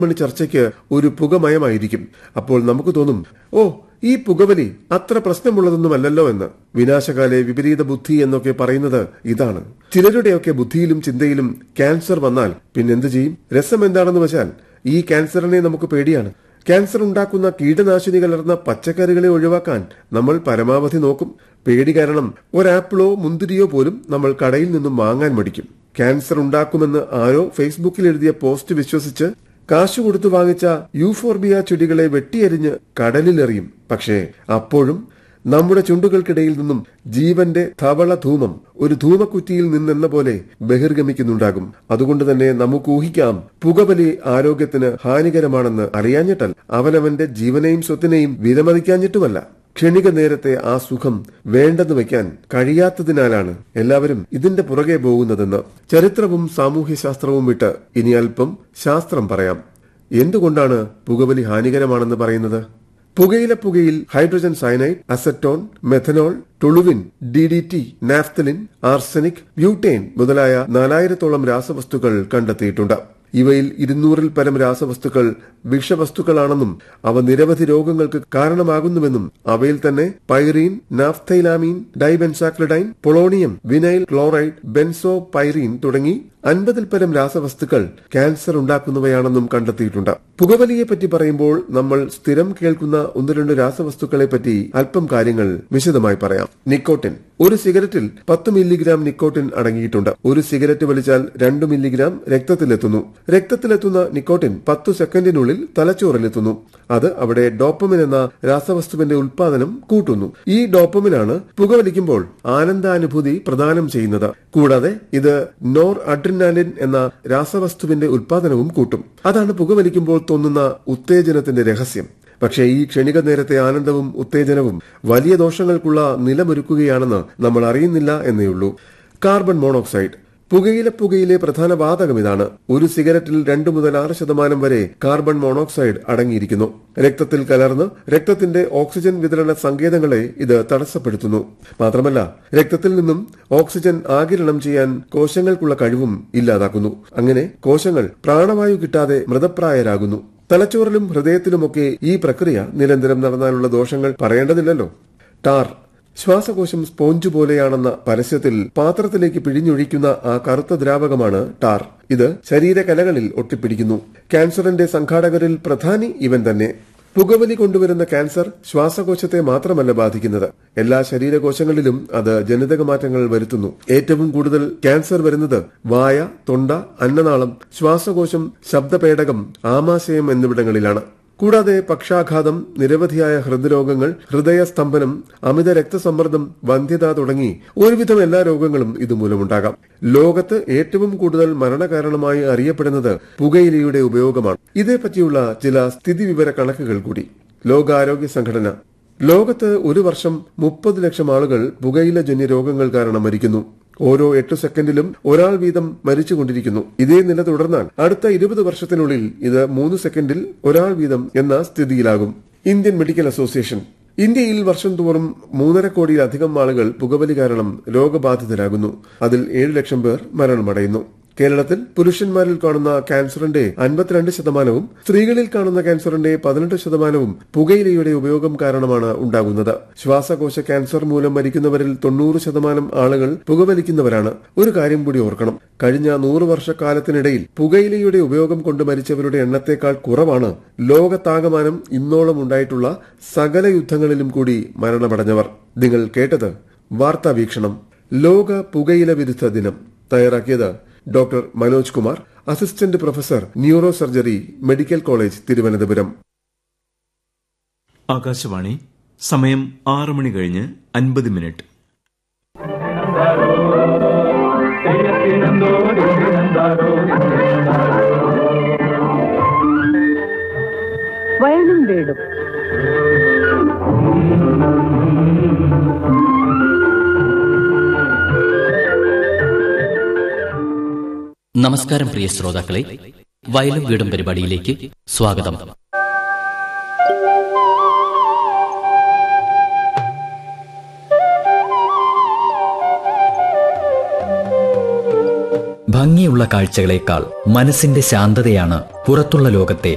മണി ചർച്ചയ്ക്ക് ഒരു പുകമയമായിരിക്കും. അപ്പോൾ നമുക്ക് തോന്നും, ഓ, ഈ പുകവലി അത്ര പ്രശ്നമുള്ളതൊന്നുമല്ലല്ലോ എന്ന്. വിനാശകാലെ വിപരീത ബുദ്ധി എന്നൊക്കെ പറയുന്നത് ഇതാണ്. ചിലരുടെയൊക്കെ ബുദ്ധിയിലും ചിന്തയിലും ക്യാൻസർ വന്നാൽ പിന്നെന്ത് ചെയ്യും? രസം എന്താണെന്ന് വെച്ചാൽ ഈ ക്യാൻസറിനെ നമുക്ക് പേടിയാണ്. ക്യാൻസർ ഉണ്ടാക്കുന്ന കീടനാശിനി കലർന്ന പച്ചക്കറികളെ ഒഴിവാക്കാൻ നമ്മൾ പരമാവധി നോക്കും. പേടി കാരണം ഒരാപ്പിളോ മുന്തിരിയോ പോലും നമ്മൾ കടയിൽ നിന്നും വാങ്ങാൻ മടിക്കും. ക്യാൻസർ ഉണ്ടാക്കുമെന്ന് ആരോ ഫേസ്ബുക്കിൽ എഴുതിയ പോസ്റ്റ് വിശ്വസിച്ച് കാശു കൊടുത്തു വാങ്ങിച്ച യൂഫോർബിയ ചെടികളെ വെട്ടിയെറിഞ്ഞ് കടലിലെറിയും. പക്ഷേ അപ്പോഴും നമ്മുടെ ചുണ്ടുകൾക്കിടയിൽ നിന്നും ജീവന്റെ ധവള ധൂമം ഒരു ധൂമക്കുറ്റിയിൽ നിന്നെന്ന പോലെ ബഹിർഗമിക്കുന്നുണ്ടാകും. അതുകൊണ്ട് തന്നെ നമുക്ക് ഊഹിക്കാം, പുകവലി ആരോഗ്യത്തിന് ഹാനികരമാണെന്ന് അറിയാഞ്ഞിട്ടല്ല, അവനവന്റെ ജീവനെയും സ്വത്തിനെയും വിലമതിക്കാഞ്ഞിട്ടുമല്ല. ക്ഷണിക നേരത്തെ ആ സുഖം വേണ്ടെന്ന് വയ്ക്കാൻ കഴിയാത്തതിനാലാണ് എല്ലാവരും ഇതിന്റെ പുറകെ പോകുന്നതെന്ന്. ചരിത്രവും സാമൂഹ്യശാസ്ത്രവും വിട്ട് ഇനി അല്പം ശാസ്ത്രം പറയാം. എന്തുകൊണ്ടാണ് പുകവലി ഹാനികരമാണെന്ന് പറയുന്നത്? പുകയിൽ hydrogen cyanide, acetone, methanol, ടുളുവിൻ, DDT, naphthalene, arsenic, butane മുതലായ 4000-ഓളം രാസവസ്തുക്കൾ കണ്ടെത്തിയിട്ടുണ്ട്. ഇവയിൽ 200-ൽ പരം രാസവസ്തുക്കൾ വിഷവസ്തുക്കളാണെന്നും അവ നിരവധി രോഗങ്ങൾക്ക് കാരണമാകുന്നുവെന്നും അവയിൽ തന്നെ പൈറീൻ, നാഫ്തൈലാമീൻ, ഡൈബെൻസാക്രിഡൈൻ, പൊളോണിയം, വിനൈൽ ക്ലോറൈഡ്, ബെൻസോ പൈറീൻ തുടങ്ങി 50-ൽ പരം രാസവസ്തുക്കൾ ക്യാൻസർ ഉണ്ടാക്കുന്നവയാണെന്നും കണ്ടെത്തിയിട്ടുണ്ട്. പുകവലിയെപ്പറ്റി പറയുമ്പോൾ നമ്മൾ സ്ഥിരം കേൾക്കുന്ന 1-2 രാസവസ്തുക്കളെ പറ്റി അല്പം കാര്യങ്ങൾ വിശദമായി പറയാം. നിക്കോട്ടിൻ. ഒരു സിഗരറ്റിൽ 10 മില്ലിഗ്രാം നിക്കോട്ടിൻ അടങ്ങിയിട്ടുണ്ട്. ഒരു സിഗരറ്റ് വലിച്ചാൽ 2 മില്ലിഗ്രാം രക്തത്തിലെത്തുന്നു. രക്തത്തിലെത്തുന്ന നിക്കോട്ടിൻ 10 സെക്കൻഡിനുള്ളിൽ തലച്ചോറിലെത്തുന്നു. അത് അവിടെ ഡോപ്പമിൻ എന്ന രാസവസ്തുവിന്റെ ഉൽപാദനം കൂട്ടുന്നു. ഈ ഡോപ്പമിനാണ് പുകവലിക്കുമ്പോൾ ആനന്ദാനുഭൂതി പ്രദാനം ചെയ്യുന്നത്. കൂടാതെ ഇത് നോർ അഡ്രിനാലിൻ എന്ന രാസവസ്തുവിന്റെ ഉൽപാദനവും കൂട്ടും. അതാണ് പുകവലിക്കുമ്പോൾ തോന്നുന്ന ഉത്തേജനത്തിന്റെ രഹസ്യം. പക്ഷേ ഈ ക്ഷണിക നേരത്തെ ആനന്ദവും ഉത്തേജനവും വലിയ ദോഷങ്ങൾക്കുള്ള നിലമൊരുക്കുകയാണെന്ന് നമ്മൾ അറിയുന്നില്ല എന്നേയുള്ളൂ. Carbon monoxide. പുകയിലെ പ്രധാന വാതകം ഇതാണ്. ഒരു സിഗരറ്റിൽ 2 മുതൽ 6% വരെ കാർബൺ മോണോക്സൈഡ് അടങ്ങിയിരിക്കുന്നു. രക്തത്തിൽ കലർന്ന് രക്തത്തിന്റെ ഓക്സിജൻ വിതരണ സങ്കേതങ്ങളെ ഇത് തടസ്സപ്പെടുത്തുന്നു. മാത്രമല്ല, രക്തത്തിൽ നിന്നും ഓക്സിജൻ ആഗിരണം ചെയ്യാൻ കോശങ്ങൾക്കുള്ള കഴിവും ഇല്ലാതാക്കുന്നു. അങ്ങനെ കോശങ്ങൾ പ്രാണവായു കിട്ടാതെ മൃതപ്രായരാകുന്നു. തലച്ചോറിലും ഹൃദയത്തിലുമൊക്കെ ഈ പ്രക്രിയ നിരന്തരം നടന്നാലുള്ള ദോഷങ്ങൾ പറയേണ്ടതില്ലല്ലോ. ടാർ. ശ്വാസകോശം സ്പോഞ്ച് പോലെയാണെന്ന പരസ്യത്തിൽ പാത്രത്തിലേക്ക് പിഴിഞ്ഞൊഴിക്കുന്ന ആ കറുത്ത ദ്രാവകമാണ് ടാർ. ഇത് ശരീരകലകളിൽ ഒട്ടിപ്പിടിക്കുന്നു. ക്യാൻസറിന്റെ സംഘാടകരിൽ പ്രധാനി ഇവൻ തന്നെ. പുകവലി കൊണ്ടുവരുന്ന ക്യാൻസർ ശ്വാസകോശത്തെ മാത്രമല്ല ബാധിക്കുന്നത്, എല്ലാ ശരീരകോശങ്ങളിലും അത് ജനിതക മാറ്റങ്ങൾ വരുത്തുന്നു. ഏറ്റവും കൂടുതൽ ക്യാൻസർ വരുന്നത് വായ, തൊണ്ട, അന്നനാളം, ശ്വാസകോശം, ശബ്ദപേടകം, ആമാശയം എന്നിവിടങ്ങളിലാണ്. കൂടാതെ പക്ഷാഘാതം, നിരവധിയായ ഹൃദ്രോഗങ്ങൾ, ഹൃദയസ്തംഭനം, അമിത രക്തസമ്മർദ്ദം, വന്ധ്യത തുടങ്ങി ഒരുവിധം എല്ലാ രോഗങ്ങളും ഇതുമൂലമുണ്ടാകാം. ലോകത്ത് ഏറ്റവും കൂടുതൽ മരണകാരണമായി അറിയപ്പെടുന്നത് പുകയിലയുടെ ഉപയോഗമാണ്. ഇതേപ്പറ്റിയുള്ള ചില സ്ഥിതിവിവര കണക്കുകൾ കൂടി. ലോകാരോഗ്യ സംഘടന. ലോകത്ത് ഒരു വർഷം 30 ലക്ഷം ആളുകൾ പുകയിലജന്യ രോഗങ്ങൾ കാരണം മരിക്കുന്നു. ഓരോ 8 സെക്കൻഡിലും ഒരാൾ വീതം മരിച്ചുകൊണ്ടിരിക്കുന്നു. ഇതേ നില തുടർന്നാൽ അടുത്ത 20 വർഷത്തിനുള്ളിൽ ഇത് 3 സെക്കൻഡിൽ ഒരാൾ വീതം എന്ന സ്ഥിതിയിലാകും. Indian medical association. ഇന്ത്യയിൽ വർഷം തോറും 3.5 കോടിയിലധികം ആളുകൾ പുകവലി കാരണം രോഗബാധിതരാകുന്നു. അതിൽ 7 ലക്ഷം പേർ മരണമടയുന്നു. കേരളത്തിൽ പുരുഷന്മാരിൽ കാണുന്ന ക്യാൻസറിന്റെ 52%, സ്ത്രീകളിൽ കാണുന്ന ക്യാൻസറിന്റെ 18% പുകയിലയുടെ ഉപയോഗം കാരണമാണ് ഉണ്ടാകുന്നത്. ശ്വാസകോശ ക്യാൻസർ മൂലം മരിക്കുന്നവരിൽ 90% ആളുകൾ പുകവലിക്കുന്നവരാണ്. ഒരു കാര്യം കൂടി ഓർക്കണം, കഴിഞ്ഞ 100 വർഷക്കാലത്തിനിടയിൽ പുകയിലയുടെ ഉപയോഗം കൊണ്ട് മരിച്ചവരുടെ എണ്ണത്തേക്കാൾ കുറവാണ് ലോകത്താകമാനം ഇന്നോളം ഉണ്ടായിട്ടുള്ള സകല യുദ്ധങ്ങളിലും കൂടി മരണമടഞ്ഞവർ. നിങ്ങൾ കേട്ടത് വാർത്താ വീക്ഷണം. ലോക പുകയില വിരുദ്ധ ദിനം. തയ്യാറാക്കിയത് doctor Manoj Kumar, assistant professor, neuro surgery, medical college, Thiruvananthapuram. Akashvani. സമയം 6 മണി കഴിഞ്ഞ് 50 മിനിറ്റ്. വയലും വീടും. നമസ്കാരം പ്രിയ ശ്രോതാക്കളെ, വയലും വീടും പരിപാടിയിലേക്ക് സ്വാഗതം. ഭംഗിയുള്ള കാഴ്ചകളേക്കാൾ മനസ്സിന്റെ ശാന്തതയാണ് പുറത്തുള്ള ലോകത്തെ